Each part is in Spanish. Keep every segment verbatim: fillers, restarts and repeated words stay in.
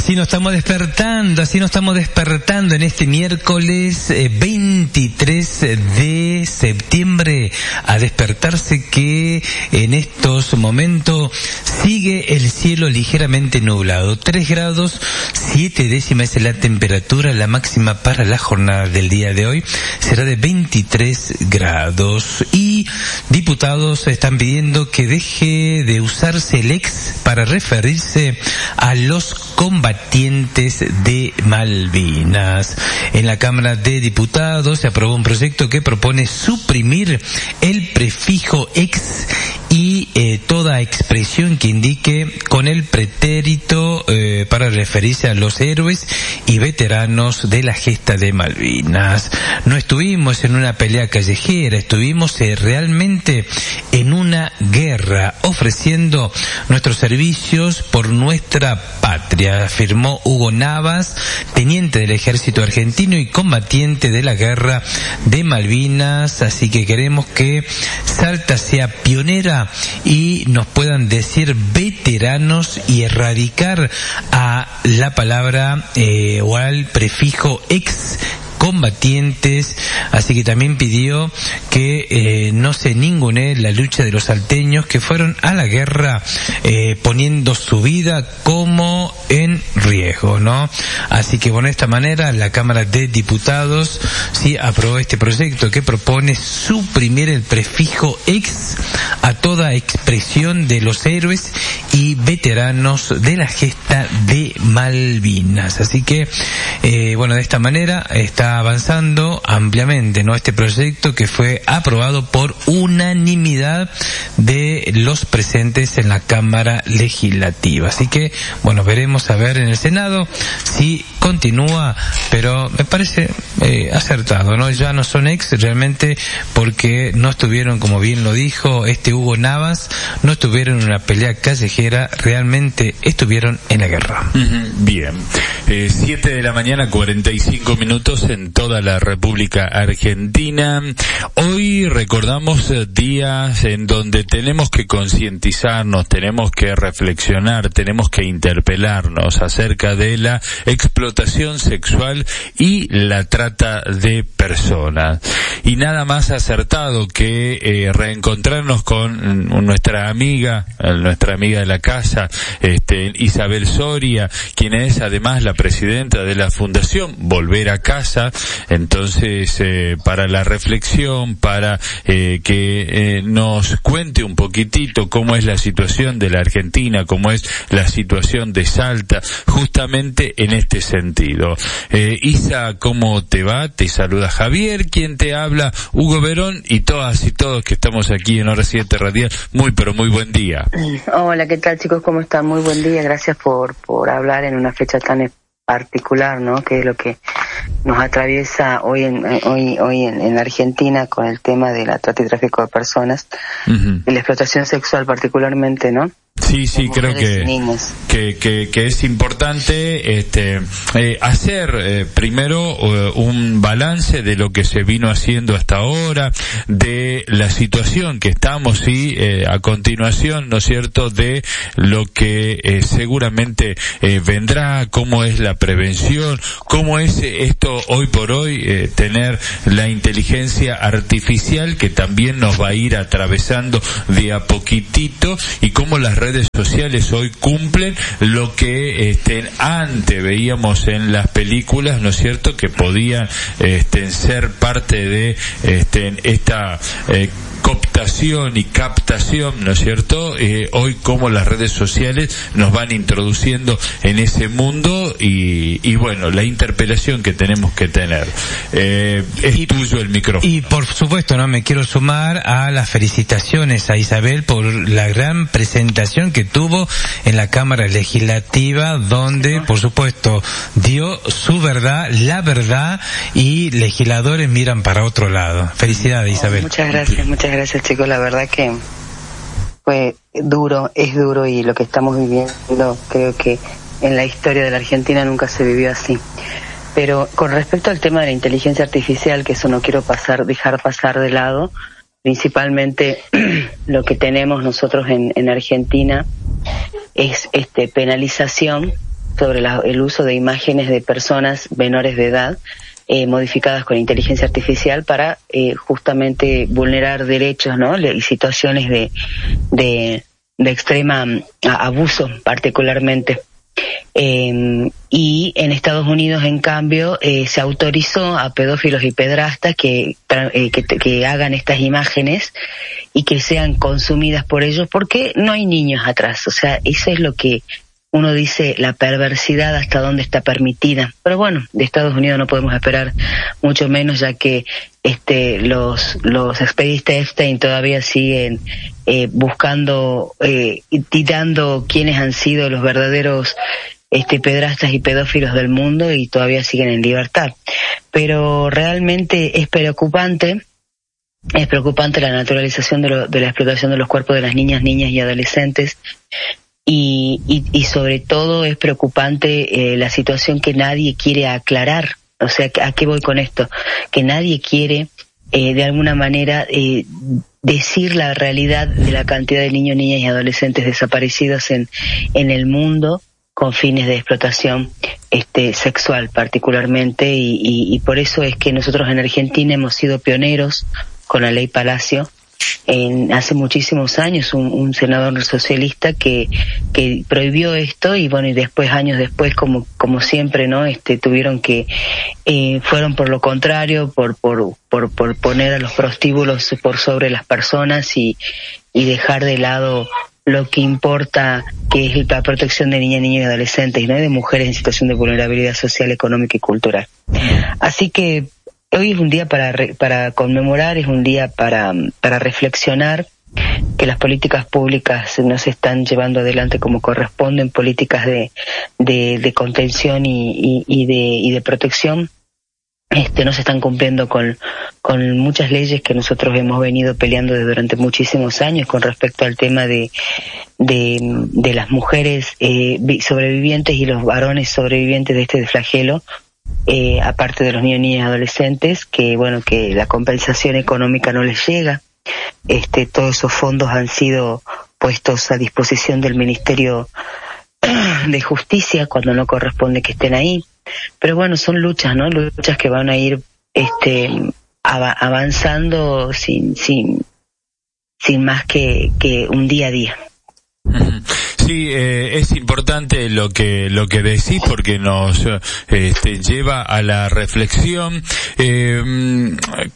Así nos estamos despertando, así nos estamos despertando en este miércoles eh, veintitrés de septiembre, a despertarse que en estos momentos sigue el cielo ligeramente nublado. tres grados, siete décimas es la temperatura, la máxima para la jornada del día de hoy será de veintitrés grados. Y diputados están pidiendo que deje de usarse el ex para referirse a los combatientes de Malvinas. En la Cámara de Diputados se aprobó un proyecto que propone suprimir el prefijo ex y eh, toda expresión que indique con el pretérito eh, para referirse a los héroes y veteranos de la gesta de Malvinas. No estuvimos en una pelea callejera, estuvimos eh, realmente en una guerra, ofreciendo nuestros servicios por nuestra patria, afirmó Hugo Navas, teniente del ejército argentino y combatiente de la guerra de Malvinas. Así que queremos que Salta sea pionera y nos puedan decir veteranos y erradicar a la palabra eh, o al prefijo ex combatientes. Así que también pidió que eh, no se ningune la lucha de los salteños que fueron a la guerra eh, poniendo su vida como en riesgo, ¿no? Así que bueno, de esta manera la Cámara de Diputados sí aprobó este proyecto que propone suprimir el prefijo ex a toda expresión de los héroes y veteranos de la gesta de Malvinas. Así que eh, bueno, de esta manera está avanzando ampliamente, ¿no?, este proyecto que fue aprobado por unanimidad de los presentes en la Cámara Legislativa. Así que, bueno, veremos a ver en el Senado si continúa, pero me parece eh, acertado, ¿no? Ya no son ex realmente porque no estuvieron, como bien lo dijo este Hugo Navas, no estuvieron en una pelea callejera, realmente estuvieron en la guerra. Uh-huh. Bien, eh, siete de la mañana, cuarenta y cinco minutos en toda la República Argentina. Hoy recordamos eh, días en donde tenemos que concientizarnos, tenemos que reflexionar, tenemos que interpelarnos acerca de la explotación sexual y la trata de personas. Y nada más acertado que eh, reencontrarnos con nuestra amiga, nuestra amiga de la casa, este, Isabel Soria, quien es además la presidenta de la Fundación Volver a Casa. Entonces, eh, para la reflexión, para eh, que eh, nos cuente un poquitito cómo es la situación de la Argentina, cómo es la situación de Salta, justamente en este sentido. Eh, Isa, ¿cómo te va? Te saluda Javier, quien te habla, Hugo Verón, y todas y todos que estamos aquí en Hora siete Radial. Muy, pero muy buen día. Hola, ¿qué tal, chicos? ¿Cómo están? Muy buen día. Gracias por, por hablar en una fecha tan particular, ¿no?, que es lo que nos atraviesa hoy en hoy hoy en, en Argentina con el tema de la trata y tráfico de personas, uh-huh, y la explotación sexual particularmente, ¿no? Sí, sí, creo que, que que que es importante este eh, hacer eh, primero uh, un balance de lo que se vino haciendo hasta ahora, de la situación que estamos y eh, a continuación, ¿no es cierto?, de lo que eh, seguramente eh, vendrá, cómo es la prevención, cómo es esto hoy por hoy, eh, tener la inteligencia artificial que también nos va a ir atravesando de a poquitito, y cómo las redes sociales hoy cumplen lo que este, antes veíamos en las películas, ¿no es cierto?, que podían este, ser parte de este, esta eh, cooptación y captación, ¿no es cierto? Eh, hoy como las redes sociales nos van introduciendo en ese mundo y, y bueno, la interpelación que tenemos que tener. Eh, es y, tuyo el micrófono. Y por supuesto, no me quiero sumar a las felicitaciones a Isabel por la gran presentación que tuvo en la Cámara Legislativa, donde, por supuesto, dio su verdad, la verdad, y legisladores miran para otro lado. Felicidades, Isabel. Muchas gracias, muchas gracias, chicos. La verdad que fue duro, es duro, y lo que estamos viviendo creo que en la historia de la Argentina nunca se vivió así. Pero con respecto al tema de la inteligencia artificial, que eso no quiero pasar, dejar pasar de lado, principalmente lo que tenemos nosotros en, en Argentina es este penalización sobre la, el uso de imágenes de personas menores de edad eh, modificadas con inteligencia artificial para eh, justamente vulnerar derechos, ¿no? Y situaciones de de, de extrema abuso, particularmente. Eh, y en Estados Unidos, en cambio, eh, se autorizó a pedófilos y pedrastas que, eh, que, que hagan estas imágenes y que sean consumidas por ellos, porque no hay niños atrás. O sea, eso es lo que uno dice, la perversidad hasta dónde está permitida. Pero bueno, de Estados Unidos no podemos esperar mucho menos, ya que este los los expedientes Epstein todavía siguen eh, buscando eh, y dando quiénes han sido los verdaderos este pedrastas y pedófilos del mundo, y todavía siguen en libertad. Pero realmente es preocupante, es preocupante la naturalización de, lo, de la explotación de los cuerpos de las niñas, niñas y adolescentes. Y, y, y sobre todo es preocupante eh, la situación que nadie quiere aclarar. O sea, ¿a qué voy con esto? Que nadie quiere eh, de alguna manera eh, decir la realidad de la cantidad de niños, niñas y adolescentes desaparecidos en, en el mundo con fines de explotación este sexual particularmente, y, y, y por eso es que nosotros en Argentina hemos sido pioneros con la ley Palacio. En, hace muchísimos años un, un senador socialista que que prohibió esto, y bueno, y después, años después, como como siempre, no este tuvieron que eh, fueron por lo contrario, por por por por poner a los prostíbulos por sobre las personas y y dejar de lado lo que importa, que es la protección de niñas, niños y adolescentes, ¿no? Y de mujeres en situación de vulnerabilidad social, económica y cultural. Así que hoy es un día para re, para conmemorar, es un día para para reflexionar que las políticas públicas no se están llevando adelante como corresponden, políticas de de, de contención y, y, y de y de protección. Este no se están cumpliendo con con muchas leyes que nosotros hemos venido peleando desde durante muchísimos años con respecto al tema de de, de las mujeres eh, sobrevivientes y los varones sobrevivientes de este flagelo. Eh, aparte de los niños, niñas y adolescentes, que bueno, que la compensación económica no les llega. Este, todos esos fondos han sido puestos a disposición del Ministerio de Justicia cuando no corresponde que estén ahí. Pero bueno, son luchas, ¿no? Luchas que van a ir este av- avanzando sin sin sin más que que un día a día. Sí, eh, es importante lo que lo que decís, porque nos este, lleva a la reflexión. Eh,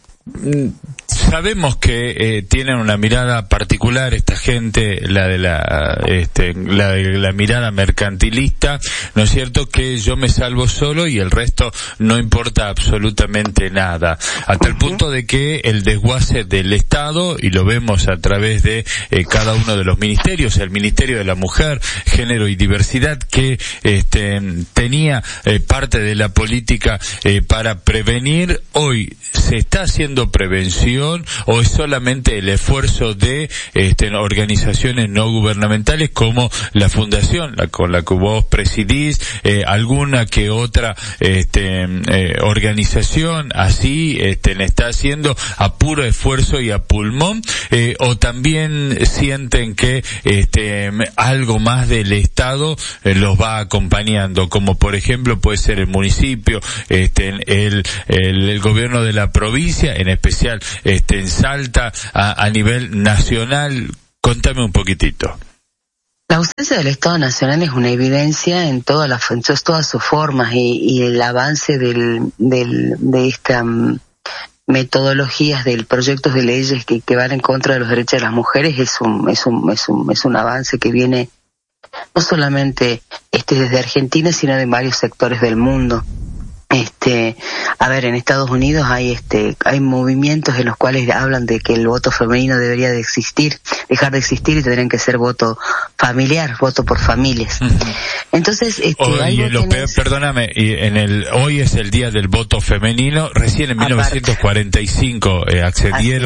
Sabemos que eh, tienen una mirada particular esta gente, la de la, este, la de la mirada mercantilista, ¿no es cierto? Que yo me salvo solo y el resto no importa absolutamente nada, hasta el punto de que el desguace del Estado, y lo vemos a través de eh, cada uno de los ministerios, el Ministerio de la Mujer, Género y Diversidad, que este, tenía eh, parte de la política eh, para prevenir, hoy se está haciendo prevención, o es solamente el esfuerzo de este, organizaciones no gubernamentales como la fundación, la con la que vos presidís, eh, alguna que otra este, eh, organización así este, le está haciendo a puro esfuerzo y a pulmón, eh, o también sienten que este, algo más del Estado eh, los va acompañando, como por ejemplo puede ser el municipio, este, el, el, el gobierno de la provincia, en especial este, en Salta, a, a nivel nacional. Contame un poquitito. La ausencia del Estado Nacional es una evidencia en todas las en todas sus formas, y, y el avance del, del de estas um, metodologías del proyectos de leyes que, que van en contra de los derechos de las mujeres es un es un es un es un avance que viene no solamente este desde Argentina, sino de varios sectores del mundo. Este, a ver, en Estados Unidos hay este, hay movimientos en los cuales hablan de que el voto femenino debería de existir, dejar de existir, y tendrían que ser voto familiar, voto por familias. Uh-huh. Entonces, este, hoy, algo lo tenés... pe- perdóname, y en el, hoy es el día del voto femenino, recién en mil novecientos cuarenta y cinco eh, accedieron.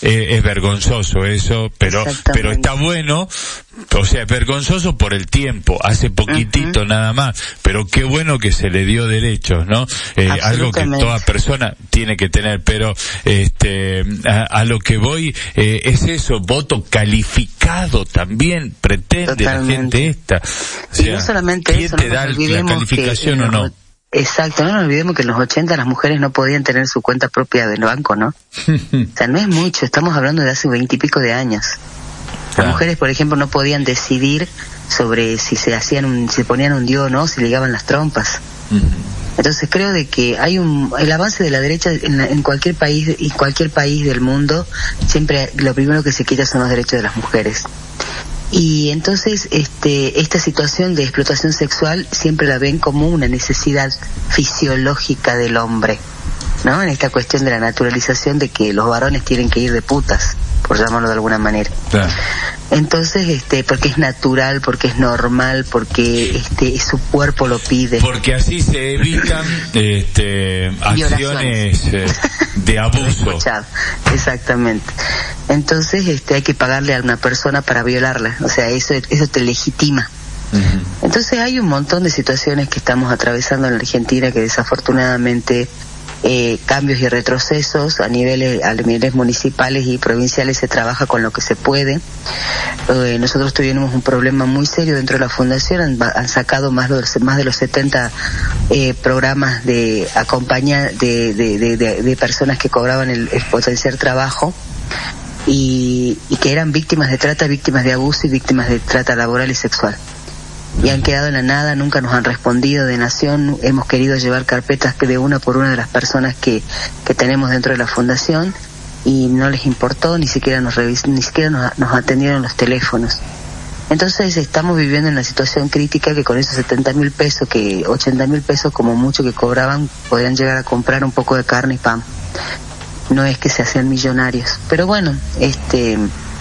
eh, es vergonzoso eso, pero pero está bueno, o sea, es vergonzoso por el tiempo, hace poquitito uh-huh. nada más, pero qué bueno que se le dio derechos, ¿no? Eh, algo que toda persona tiene que tener, pero este a, a lo que voy eh, es eso, voto calificado también pretende Totalmente. La gente esta. O sea, y no solamente ¿quién eso, te no da la calificación o no? Exacto, no nos olvidemos que en los ochenta las mujeres no podían tener su cuenta propia del banco, ¿no? O sea, no es mucho, estamos hablando de hace veintipico de años. Las ah. mujeres, por ejemplo, no podían decidir sobre si se hacían un, si ponían un dio o no, si ligaban las trompas. Uh-huh. Entonces creo de que hay un, el avance de la derecha en, la, en cualquier país, y cualquier país del mundo, siempre lo primero que se quita son los derechos de las mujeres. Y entonces este esta situación de explotación sexual siempre la ven como una necesidad fisiológica del hombre, ¿no? En esta cuestión de la naturalización de que los varones tienen que ir de putas, por llamarlo de alguna manera. Claro. Entonces, este, porque es natural, porque es normal, porque este su cuerpo lo pide. Porque así se evitan este acciones eh, de abuso. Exactamente. Entonces, este, hay que pagarle a una persona para violarla, o sea, eso eso te legitima. Uh-huh. Entonces hay un montón de situaciones que estamos atravesando en la Argentina que desafortunadamente Eh, cambios y retrocesos a niveles a niveles municipales y provinciales se trabaja con lo que se puede. Eh, nosotros tuvimos un problema muy serio dentro de la fundación, han, han sacado más de los, más de los setenta eh, programas de acompañar de, de, de, de, de personas que cobraban el, el potenciar trabajo y, y que eran víctimas de trata, víctimas de abuso y víctimas de trata laboral y sexual. Y han quedado en la nada, nunca nos han respondido de Nación, hemos querido llevar carpetas de una por una de las personas que, que tenemos dentro de la fundación y no les importó, ni siquiera nos revis- ni siquiera nos, nos atendieron los teléfonos. Entonces estamos viviendo en una situación crítica que con esos setenta mil pesos, que ochenta mil pesos como mucho que cobraban, podían llegar a comprar un poco de carne y pan. No es que se hacían millonarios, pero bueno, este,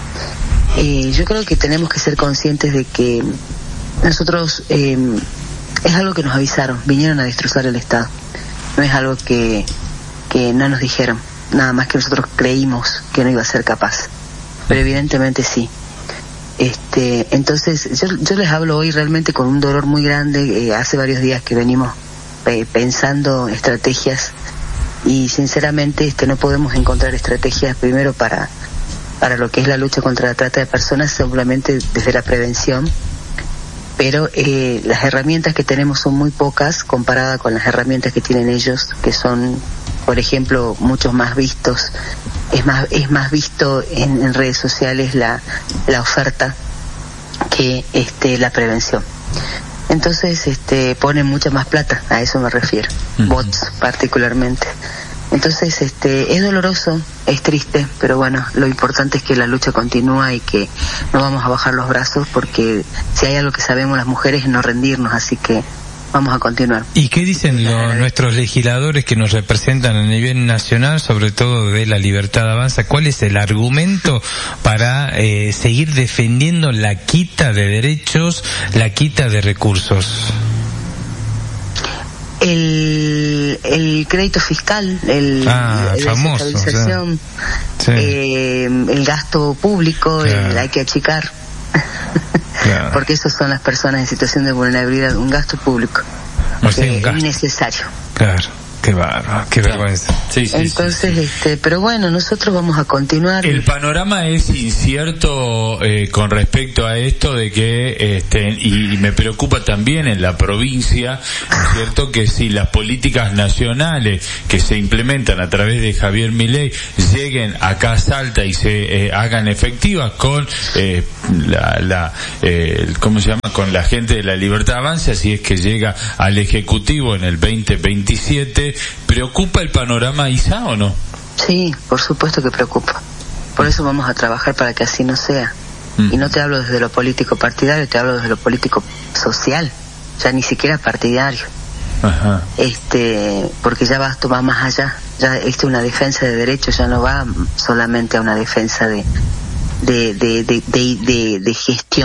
eh, yo creo que tenemos que ser conscientes de que nosotros, eh, es algo que nos avisaron, vinieron a destrozar el Estado. No es algo que, que no nos dijeron, nada más que nosotros creímos que no iba a ser capaz. Pero evidentemente sí. Este, entonces, yo, yo les hablo hoy realmente con un dolor muy grande. Eh, hace varios días que venimos eh, pensando estrategias y sinceramente este no podemos encontrar estrategias primero para, para lo que es la lucha contra la trata de personas, simplemente desde la prevención. Pero eh, las herramientas que tenemos son muy pocas comparadas con las herramientas que tienen ellos, que son, por ejemplo, muchos más vistos. Es más es más visto en, en redes sociales la la oferta que este la prevención. Entonces este ponen mucha más plata, a eso me refiero, uh-huh. bots particularmente. Entonces, este, es doloroso, es triste, pero bueno, lo importante es que la lucha continúa y que no vamos a bajar los brazos porque si hay algo que sabemos las mujeres es no rendirnos, así que vamos a continuar. ¿Y qué dicen los, nuestros legisladores que nos representan a nivel nacional, sobre todo de La Libertad Avanza? ¿Cuál es el argumento para eh, seguir defendiendo la quita de derechos, la quita de recursos? El, el crédito fiscal, el, ah, la famoso, desestabilización, o sea, sí. eh, el gasto público, claro. el, hay que achicar, claro. porque esas son las personas en situación de vulnerabilidad, un gasto público o sea, eh, innecesario. Claro. Qué bárbaro, qué vergüenza. Sí, sí, Entonces, sí, sí. este, pero bueno, nosotros vamos a continuar. El panorama es incierto eh, con respecto a esto de que, este, y, y me preocupa también en la provincia, es cierto que si las políticas nacionales que se implementan a través de Javier Milei lleguen acá a Salta y se eh, hagan efectivas con eh, la, la eh, ¿cómo se llama? Con la gente de La Libertad Avanza, si es que llega al Ejecutivo en el veinte veintisiete. ¿Preocupa el panorama, Isa, o no? Sí, por supuesto que preocupa. Por eso vamos a trabajar para que así no sea. Mm. Y no te hablo desde lo político partidario, te hablo desde lo político social, ya ni siquiera partidario. Ajá. Este, porque ya va a tomar más allá. Ya este una defensa de derechos ya no va solamente a una defensa de de de de de, de, de gestión.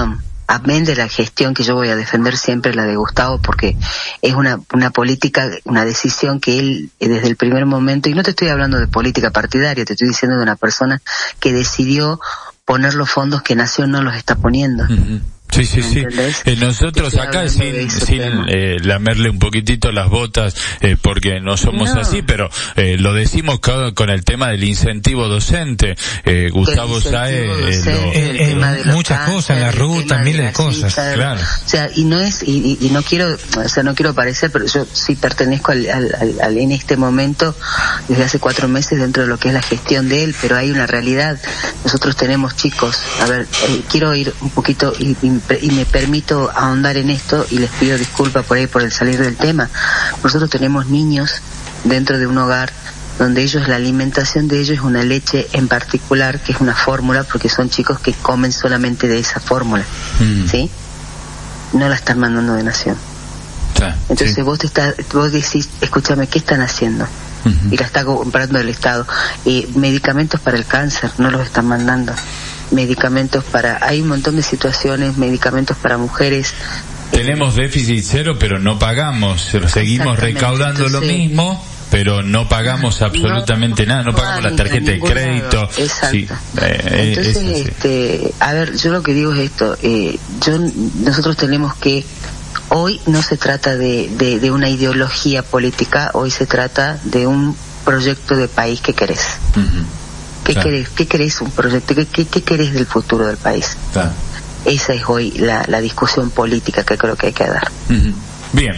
amén de la gestión que yo voy a defender siempre, la de Gustavo, porque es una, una política, una decisión que él desde el primer momento, y no te estoy hablando de política partidaria, te estoy diciendo de una persona que decidió poner los fondos que Nación no los está poniendo. Uh-huh. Sí, sí, sí. Eh, nosotros acá, sin, sin eh, lamerle un poquitito las botas, eh, porque no somos no. así, pero eh, lo decimos con, con el tema del incentivo docente. Eh, Gustavo Sáez, eh, muchas cáncer, cosas, la ruta, miles de, de cosas. Cita, claro. O sea, y no es, y, y no quiero, o sea, no quiero parecer, pero yo sí pertenezco al, al, al, al en este momento, desde hace cuatro meses, dentro de lo que es la gestión de él, pero hay una realidad. Nosotros tenemos chicos, a ver, eh, quiero ir un poquito y, y y me permito ahondar en esto y les pido disculpas por ahí por el salir del tema. Nosotros tenemos niños dentro de un hogar donde ellos, la alimentación de ellos es una leche en particular, que es una fórmula, porque son chicos que comen solamente de esa fórmula, mm. ¿sí? No la están mandando de Nación. Ah, Entonces sí. vos te estás, vos decís, escúchame, ¿qué están haciendo? Uh-huh. Y la está comprando el Estado. Eh, medicamentos para el cáncer, no los están mandando. Medicamentos para, hay un montón de situaciones, medicamentos para mujeres. Tenemos déficit cero, pero no pagamos, seguimos recaudando lo mismo, pero no pagamos absolutamente no, nada, no pagamos la tarjeta de crédito. Exacto. Sí, eh, Entonces, es este, a ver, yo lo que digo es esto, eh, yo, nosotros tenemos que, hoy no se trata de, de, de una ideología política, hoy se trata de un proyecto de país que querés. Uh-huh. ¿Qué claro. querés? ¿Qué querés un proyecto? ¿Qué, qué, qué querés del futuro del país? Claro. Esa es hoy la, la discusión política que creo que hay que dar. Uh-huh. Bien,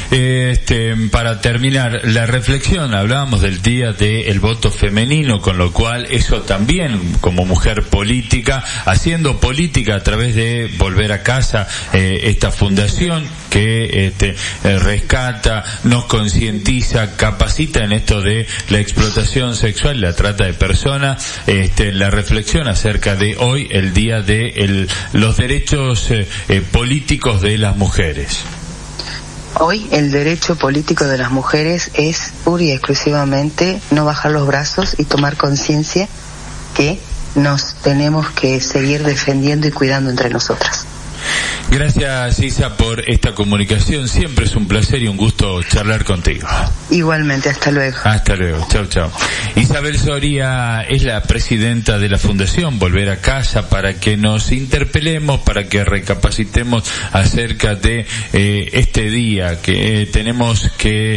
este, para terminar la reflexión, hablábamos del día del voto femenino, con lo cual eso también, como mujer política, haciendo política a través de Volver a Casa, eh, esta fundación que este, eh, rescata, nos concientiza, capacita en esto de la explotación sexual, la trata de personas, este, la reflexión acerca de hoy, el día de el, los derechos eh, eh, políticos de las mujeres. Hoy el derecho político de las mujeres es pura y exclusivamente no bajar los brazos y tomar conciencia que nos tenemos que seguir defendiendo y cuidando entre nosotras. Gracias, Isa, por esta comunicación. Siempre es un placer y un gusto charlar contigo. Igualmente, hasta luego. Hasta luego, chao, chao. Isabel Soria es la presidenta de la Fundación Volver a Casa, para que nos interpelemos, para que recapacitemos acerca de eh, este día, que eh, tenemos que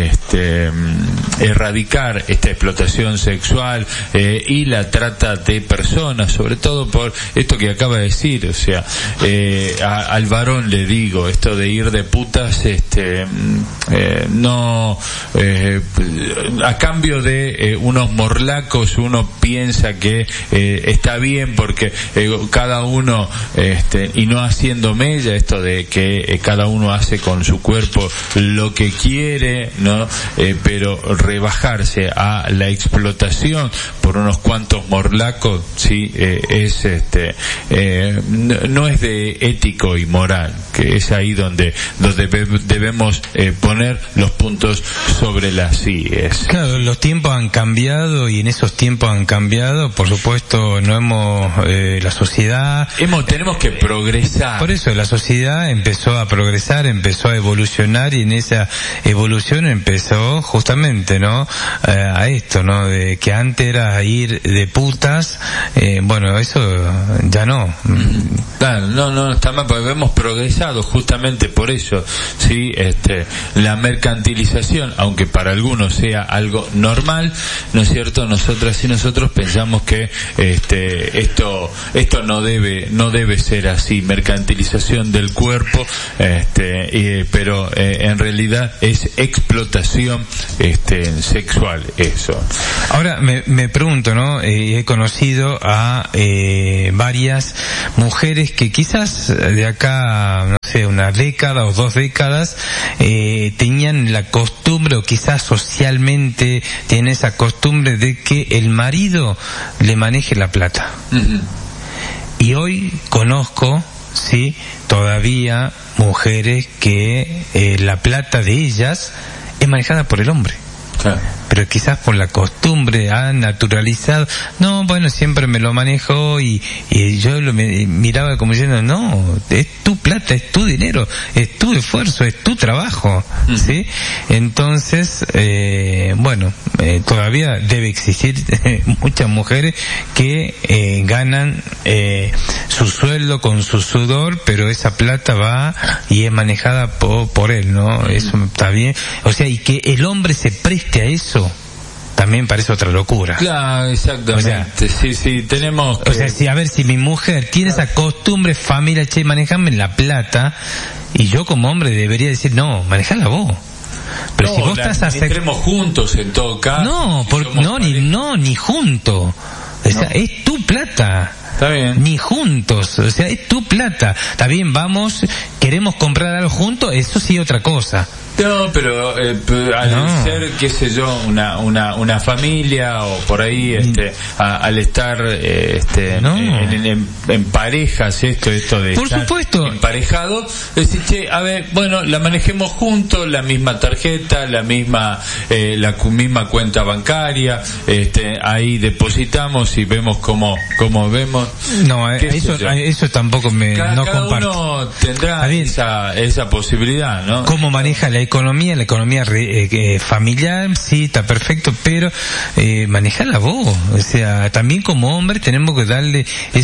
este, erradicar esta explotación sexual eh, y la trata de personas, sobre todo por esto que acaba de decir, o sea, eh, a, al varón le digo, esto de ir de putas, este, eh, no, eh, a cambio de eh, unos morlacos, uno piensa que eh, está bien porque eh, cada uno, este, y no haciendo mella, esto de que eh, cada uno hace con su cuerpo lo que quiere, no, eh, pero rebajarse a la explotación por unos cuantos morlacos, sí, eh, es este, eh, no, no es de ético y moral, que es ahí donde donde debemos eh, poner los puntos sobre las íes. Claro, los tiempos han cambiado y en esos tiempos han cambiado, por supuesto, no hemos eh, la sociedad hemos tenemos que progresar. Por eso la sociedad empezó a progresar, empezó a evolucionar, y en esa evolución empezó justamente, ¿no? Eh, a esto, ¿no? De que antes era ir de putas, eh, bueno, eso ya no. Claro, no, no, está mal, porque hemos progresado justamente por eso, sí, este, la mercantilización, aunque para algunos sea algo normal, ¿no es cierto? Nosotras y nosotros pensamos que, este, esto, esto no debe, no debe ser así, mercantilización del cuerpo, este, y, pero eh, en realidad es explotación, este, sexual, eso. Ahora me, me pregunto, ¿no? Eh, he conocido a eh, varias mujeres que quizás de acá, no sé, una década o dos décadas, eh, tenían la costumbre, o quizás socialmente tienen esa costumbre de que el marido le maneje la plata. Uh-huh. Y hoy conozco, sí, todavía mujeres que eh, la plata de ellas es manejada por el hombre. Claro. Pero quizás por la costumbre han naturalizado, no, bueno, siempre me lo manejo y, y yo lo me, miraba como diciendo, no, es tu plata, es tu dinero, es tu esfuerzo, es tu trabajo, uh-huh. ¿sí? Entonces, eh, bueno, eh, todavía debe existir eh, muchas mujeres que eh, ganan eh, su sueldo con su sudor, pero esa plata va y es manejada por, por él, ¿no? Uh-huh. Eso está bien. O sea, y que el hombre se preste a eso, también parece otra locura. Claro, exactamente. O sea, sí, sí, tenemos que... O sea, si, a ver, si mi mujer tiene esa costumbre, familia, che, manejame la plata, y yo como hombre debería decir, no, manejala vos. Pero no, si vos estás aceptando... juntos en todo caso. No, si por, no, ni, no, ni junto. O sea, no. Es tu plata. Está bien. Ni juntos, o sea, es tu plata. Está bien, vamos, queremos comprar algo juntos, eso sí otra cosa. No, pero eh, al no. ser, qué sé yo, una una una familia o por ahí, este, a, al estar eh, este no. en, en, en parejas, esto esto de por estar supuesto emparejado, decir, che, a ver, bueno, la manejemos juntos, la misma tarjeta, la misma eh, la misma cuenta bancaria, este, ahí depositamos y vemos cómo cómo vemos. No, eso eso tampoco me cada, no cada comparto. Uno tendrá esa esa posibilidad, ¿no? ¿Cómo maneja la economía, la economía re, eh, familiar? Sí, está perfecto, pero eh, manejala vos. O sea, también como hombre tenemos que darle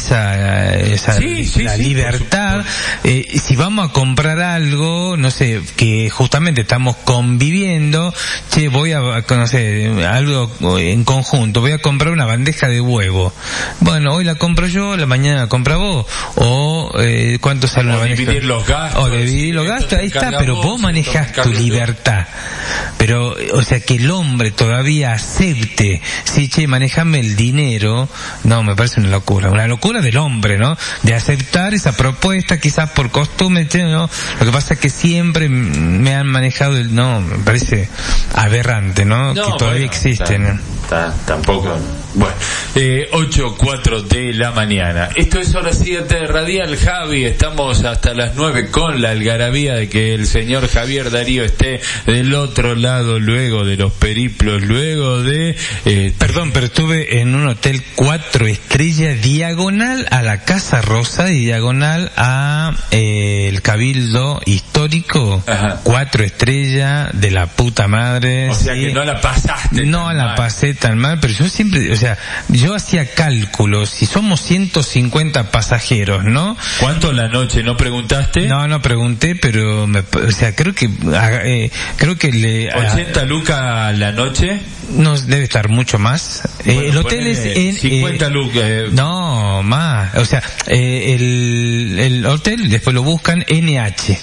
esa, esa sí, sí, la sí, libertad. Eh, si vamos a comprar algo, no sé, que justamente estamos conviviendo, che, voy a, no sé, algo en conjunto, voy a comprar una bandeja de huevo. Bueno, hoy la compro yo, la mañana la compra vos. O, eh, ¿cuánto sale una bandeja? O dividir los gastos. O dividir los gastos, ahí está, pero vos manejás tu libertad. Pero, o sea, que el hombre todavía acepte, sí, che, manejame el dinero, no, me parece una locura, una locura del hombre, ¿no? De aceptar esa propuesta, quizás por costumbre, ¿no? Lo que pasa es que siempre me han manejado el, no, me parece aberrante, ¿no? No, que todavía bueno, existen. Está, está, tampoco. Bueno, eh, ocho cuatro de la mañana. Esto es Hora siete Radial, Javi. Estamos hasta las nueve con la algarabía de que el señor Javier Darío esté del otro lado luego de los periplos, luego de... Eh, Perdón, pero estuve en un hotel cuatro estrellas diagonal a la Casa Rosa y diagonal a eh, el Cabildo Histórico. Ajá. Cuatro estrellas de la puta madre. O sea sí. que no la pasaste. No la mal. pasé tan mal, pero yo siempre, o sea, yo hacía cálculos, si somos ciento cincuenta pasajeros, ¿no? ¿Cuánto la noche? ¿No preguntaste? No, no pregunté, pero, me, o sea, creo que, eh, creo que le... ¿ochenta lucas la noche? No, debe estar mucho más. Bueno, eh, el hotel es en... cincuenta eh, lucas. Eh. No, más. O sea, eh, el, el hotel, después lo buscan N H.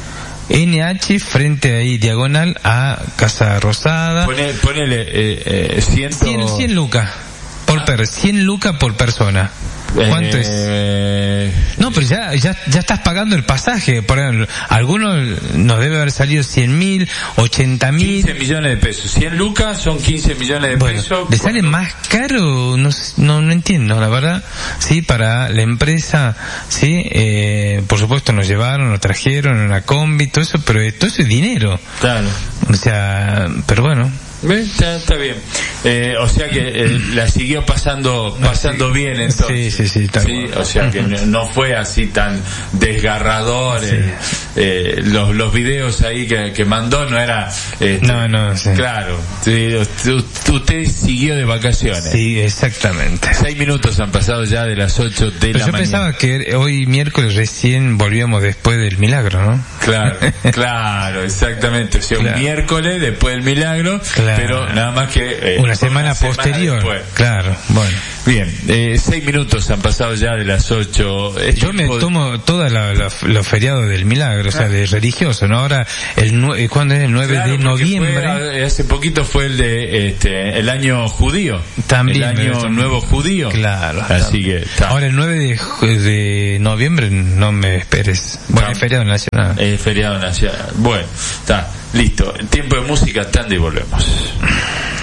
N H frente ahí diagonal a Casa Rosada. Pone, ponele eh, eh, ciento... cien, cien lucas por ah. per, cien lucas por persona. ¿Cuánto eh... es? No, pero ya, ya, ya estás pagando el pasaje. Por ejemplo, algunos nos debe haber salido cien mil, ochenta mil. quince millones de pesos. cien lucas son quince millones de bueno, pesos. ¿le sale más caro? No, no, no entiendo, la verdad. Sí, para la empresa, sí, eh, por supuesto nos llevaron, nos trajeron en una combi, todo eso, pero todo eso es dinero. Claro. O sea, pero bueno. Está, está bien. Eh, o sea que eh, la siguió pasando pasando sí. bien entonces. Sí, sí, sí. sí o sea que no, no fue así tan desgarrador. Sí. Eh, eh, los los videos ahí que, que mandó no era... Eh, no, no, sí. Claro. Sí, usted siguió de vacaciones. Sí, exactamente. Seis minutos han pasado ya de las ocho de Pero la yo mañana. Yo pensaba que hoy miércoles recién volvíamos después del milagro, ¿no? Claro, claro, exactamente. O sea, claro. Un miércoles después del milagro. Claro. Pero nada más que... Eh, una semana una posterior. Semana claro, bueno. Bien, eh, seis minutos han pasado ya de las ocho. Es Yo me tomo todos los feriados del milagro, o sea, de religioso, ¿no? Ahora, el ¿cuándo es? El nueve claro, de noviembre. Fue, hace poquito fue el de este el año judío. También. El año también. nuevo judío. Claro. Así también. que... Ta. Ahora, el nueve de, de noviembre, no me esperes. Bueno, ta. Es feriado nacional. Es feriado nacional. Bueno, está. Listo. El tiempo de música, tanda y volvemos.